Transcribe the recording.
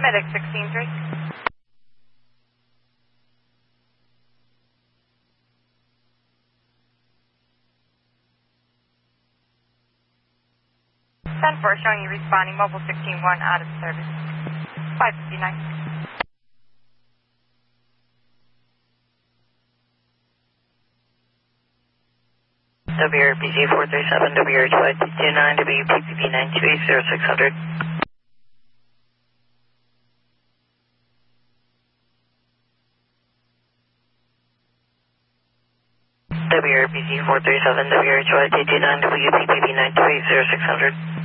FedEx 16-3. Ten 4 showing you responding. Mobile 16-1 out of service. 559. WRPG 437, WRH 5229, WPPP 9280600. WRPG 437, WRH 5229, WPPP 9280600.